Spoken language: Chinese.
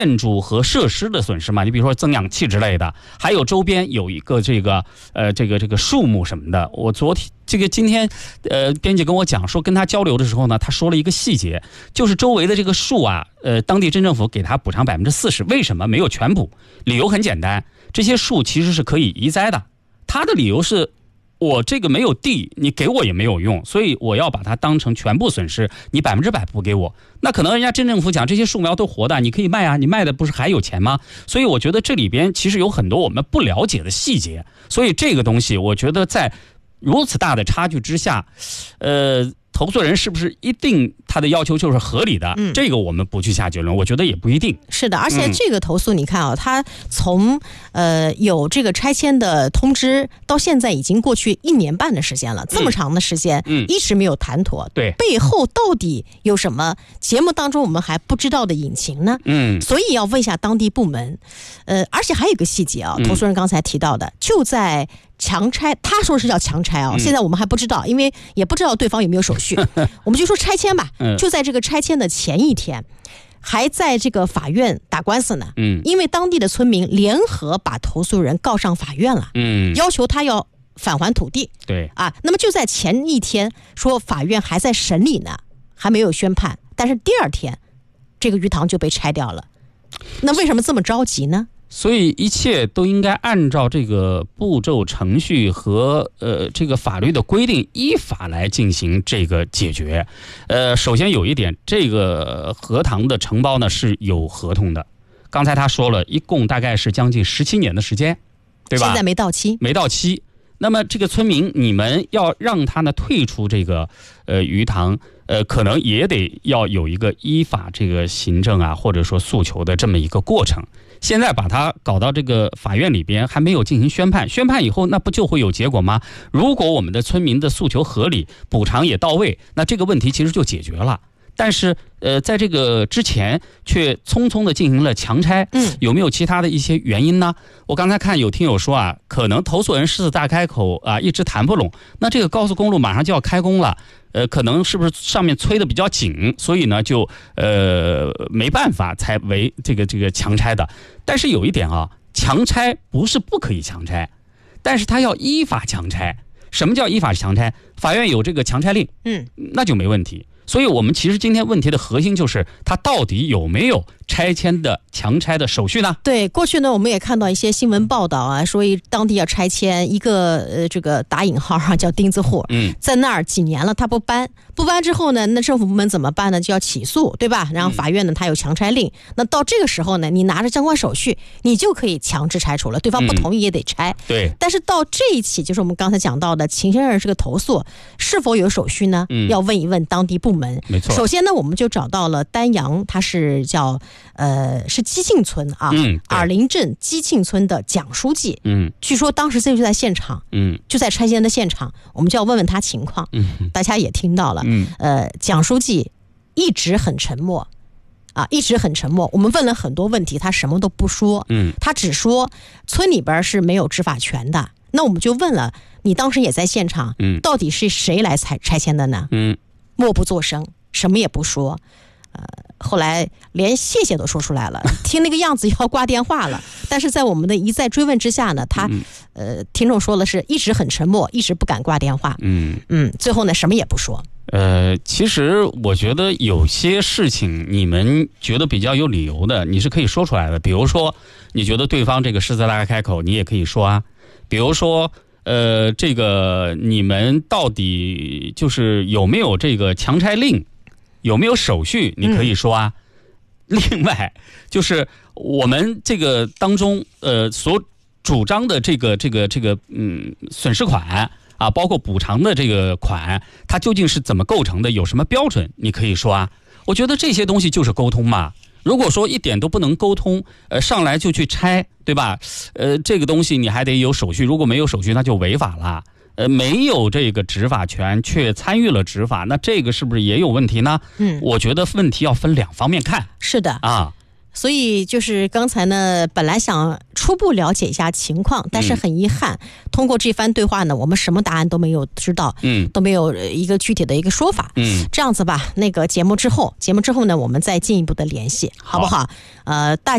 建筑和设施的损失嘛，你比如说增氧气之类的，还有周边有一个这个树木什么的。我今天编辑跟我讲说，跟他交流的时候呢，他说了一个细节，就是周围的这个树啊，当地镇政府给他补偿40%，为什么没有全补？理由很简单，这些树其实是可以移栽的。他的理由是，我这个没有地，你给我也没有用，所以我要把它当成全部损失，你100%补给我。那可能人家镇政府讲这些树苗都活的，你可以卖啊，你卖的不是还有钱吗？所以我觉得这里边其实有很多我们不了解的细节，所以这个东西我觉得在如此大的差距之下，投诉人是不是一定他的要求就是合理的？这个我们不去下结论，我觉得也不一定。 是的，而且这个投诉你看啊，他从有这个拆迁的通知到现在已经过去1年半的时间了，这么长的时间，一直没有谈妥。 对， 背后到底有什么节目当中我们还不知道的隐情呢？所以要问一下当地部门。而且还有一个细节啊，投诉人刚才提到的，就在强拆，他说是叫强拆啊，现在我们还不知道，因为也不知道对方有没有手续，我们就说拆迁吧。就在这个拆迁的前一天，还在这个法院打官司呢。因为当地的村民联合把投诉人告上法院了，要求他要返还土地。 对啊，那么就在前一天说法院还在审理呢，还没有宣判，但是第二天这个鱼塘就被拆掉了。那为什么这么着急呢？ 所以一切都应该按照这个步骤程序和这个法律的规定依法来进行这个解决。首先有一点，这个荷塘的承包呢是有合同的，刚才他说了，一共大概是将近17年的时间，对吧？ 现在没到期。 那么这个村民，你们要让他呢退出这个鱼塘，可能也得要有一个依法这个行政啊，或者说诉求的这么一个过程。现在把它搞到这个法院里边，还没有进行宣判，宣判以后那不就会有结果吗？如果我们的村民的诉求合理，补偿也到位，那这个问题其实就解决了。但是在这个之前却匆匆的进行了强拆，有没有其他的一些原因呢？我刚才看有听友说啊，可能投诉人狮子大开口啊，一直谈不拢。那这个高速公路马上就要开工了，可能是不是上面催的比较紧，所以呢就没办法才为这个强拆的。但是有一点啊，强拆不是不可以强拆，但是他要依法强拆。什么叫依法强拆？法院有这个强拆令，那就没问题。所以我们其实今天问题的核心就是它到底有没有拆迁的强拆的手续呢？对， 过去呢我们也看到一些新闻报道啊，说当地要拆迁一个这个打引号啊叫钉子户，在那儿几年了他不搬之后呢，那政府部门怎么办呢？就要起诉，对吧？然后法院呢他有强拆令，那到这个时候呢，你拿着相关手续，你就可以强制拆除了，对方不同意也得拆。 对。 但是到这一起，就是我们刚才讲到的秦先生这个投诉是否有手续呢？要问一问当地部门。 没错。 首先呢，我们就找到了丹阳，它是叫是基庆村啊，耳陵镇基庆村的蒋书记。据说当时就在现场，就在拆迁的现场，我们就要问问他情况。大家也听到了，蒋书记一直很沉默。我们问了很多问题，他什么都不说。他只说村里边是没有执法权的。那我们就问了，你当时也在现场，到底是谁来拆迁的呢？默不作声，什么也不说。后来连谢谢都说出来了，听那个样子要挂电话了。但是在我们的一再追问之下呢，他听众说了是一直很沉默，一直不敢挂电话。最后呢什么也不说。 其实我觉得有些事情你们觉得比较有理由的，你是可以说出来的。比如说你觉得对方这个狮子大开口，你也可以说啊。比如说这个你们到底就是有没有这个强拆令，有没有手续，你可以说啊。另外就是我们这个当中所主张的这个损失款啊，包括补偿的这个款，它究竟是怎么构成的，有什么标准，你可以说啊。我觉得这些东西就是沟通嘛。如果说一点都不能沟通，上来就去拆，对吧？这个东西你还得有手续，如果没有手续那就违法了。没有这个执法权却参与了执法，那这个是不是也有问题呢？我觉得问题要分两方面看。 是的啊。 所以就是刚才呢，本来想初步了解一下情况，但是很遗憾，通过这番对话呢，我们什么答案都没有知道，都没有一个具体的一个说法。这样子吧，那个节目之后呢，我们再进一步的联系，好不好？大家